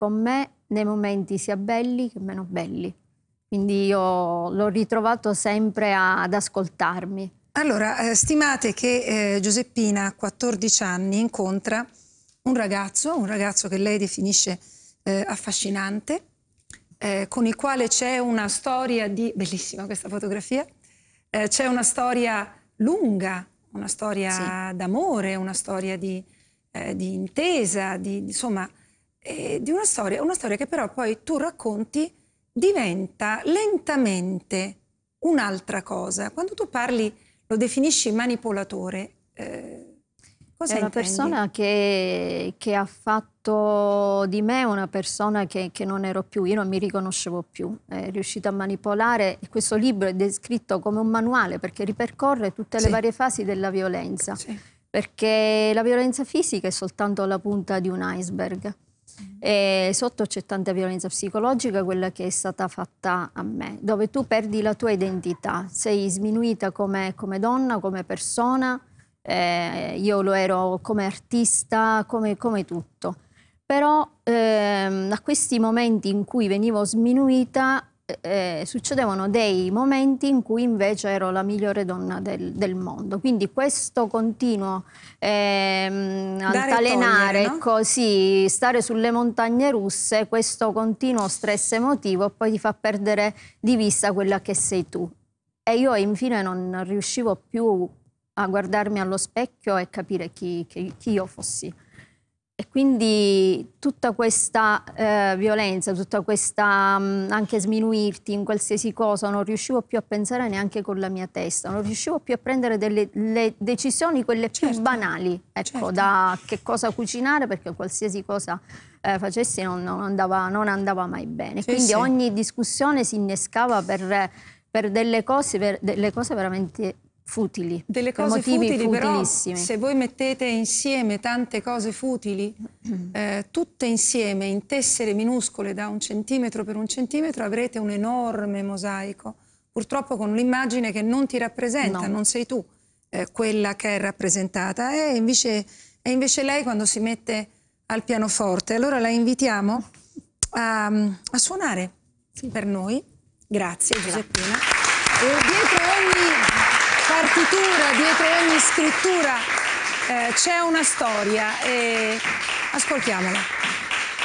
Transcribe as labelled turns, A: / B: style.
A: con me nei momenti sia belli che meno belli. Quindi io l'ho ritrovato sempre ad ascoltarmi.
B: Allora, stimate che Giuseppina a 14 anni incontra un ragazzo che lei definisce affascinante, con il quale c'è una storia di... Bellissima questa fotografia. C'è una storia lunga, una storia d'amore, una storia di intesa, insomma, di una storia che però poi tu racconti diventa lentamente un'altra cosa. Quando tu parli, lo definisci manipolatore, cosa intendi?
A: È una persona che ha fatto di me una persona che non ero più, io non mi riconoscevo più. È riuscito a manipolare. Questo libro è descritto come un manuale perché ripercorre tutte le varie fasi della violenza. Perché la violenza fisica è soltanto la punta di un iceberg. E sotto c'è tanta violenza psicologica, quella che è stata fatta a me, dove tu perdi la tua identità, sei sminuita come donna, come persona. Io lo ero come artista, come tutto. Però a questi momenti in cui venivo sminuita succedevano dei momenti in cui invece ero la migliore donna del mondo. Quindi questo continuo altalenare, no? Così, stare sulle montagne russe, questo continuo stress emotivo poi ti fa perdere di vista quella che sei tu. E io infine non riuscivo più a guardarmi allo specchio e capire chi io fossi. E quindi tutta questa violenza, tutta questa anche sminuirti in qualsiasi cosa, non riuscivo più a pensare neanche con la mia testa, non riuscivo più a prendere delle decisioni, quelle più banali, ecco, da che cosa cucinare, perché qualsiasi cosa facessi non andava mai bene. Quindi ogni discussione si innescava per delle cose veramente futili,
B: delle cose futili, però se voi mettete insieme tante cose futili, tutte insieme in tessere minuscole da 1 centimetro per 1 centimetro, avrete un enorme mosaico, purtroppo con un'immagine che non ti rappresenta, non sei tu quella che è rappresentata, è invece lei quando si mette al pianoforte. Allora la invitiamo a suonare per noi. Grazie Giuseppina. E dietro ogni partitura, dietro ogni scrittura c'è una storia e ascoltiamola.